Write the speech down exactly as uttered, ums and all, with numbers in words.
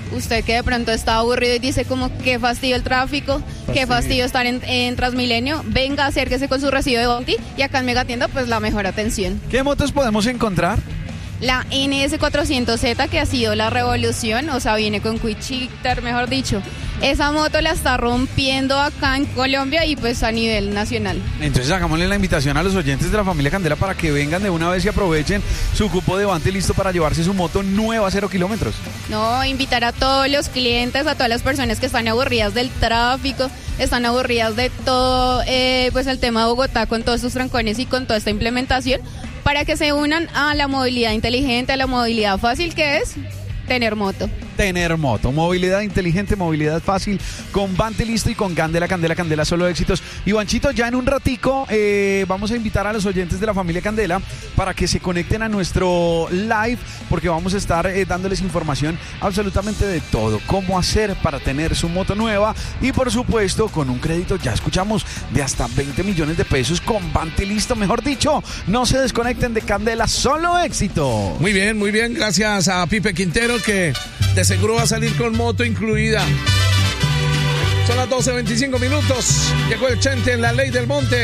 Usted que de pronto está aburrido y dice como qué fastidio el tráfico, fastidio. qué fastidio estar en, en Transmilenio, venga, acérquese con su recibo de Bounty y acá en Megatienda pues la mejor atención. ¿Qué motos podemos encontrar? La N S cuatrocientos Z, que ha sido la revolución, o sea, viene con quick shifter, mejor dicho. Esa moto la está rompiendo acá en Colombia y pues a nivel nacional. Entonces hagámosle la invitación a los oyentes de la familia Candela para que vengan de una vez y aprovechen su cupo de Bounty listo para llevarse su moto nueva a cero kilómetros. No, invitar a todos los clientes, a todas las personas que están aburridas del tráfico, están aburridas de todo, eh, pues el tema de Bogotá con todos sus trancones y con toda esta implementación, para que se unan a la movilidad inteligente, a la movilidad fácil que es tener moto. Tener moto, movilidad inteligente, movilidad fácil, con Bounty listo y con Candela, Candela, Candela, solo éxitos. Ivanchito, ya en un ratico eh, vamos a invitar a los oyentes de la familia Candela para que se conecten a nuestro live, porque vamos a estar eh, dándoles información absolutamente de todo, cómo hacer para tener su moto nueva y por supuesto con un crédito, ya escuchamos, de hasta veinte millones de pesos con Bounty listo, mejor dicho. No se desconecten de Candela, solo éxito. Muy bien, muy bien, gracias a Pipe Quintero, que de seguro va a salir con moto incluida. Son las doce veinticinco minutos. Llegó el Chente en la Ley del Monte.